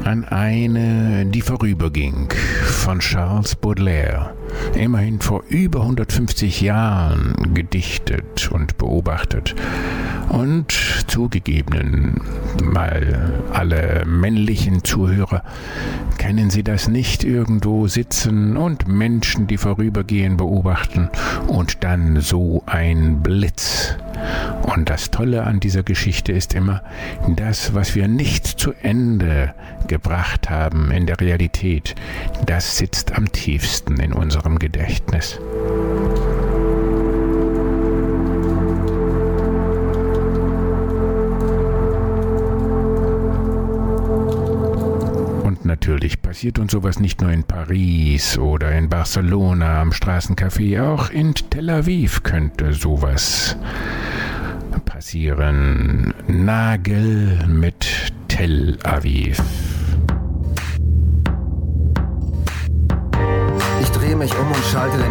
an eine, die vorüberging, von Charles Baudelaire, immerhin vor über 150 Jahren gedichtet und beobachtet. Und zugegeben, mal alle männlichen Zuhörer, kennen Sie das nicht, irgendwo sitzen und Menschen, die vorübergehen, beobachten und dann so ein Blitz. Und das Tolle an dieser Geschichte ist immer, das, was wir nicht zu Ende gebracht haben in der Realität, das sitzt am tiefsten in unserem Gedächtnis. Natürlich passiert uns sowas nicht nur in Paris oder in Barcelona am Straßencafé, auch in Tel Aviv könnte sowas passieren. Nagel mit Tel Aviv. Ich drehe mich um und schalte den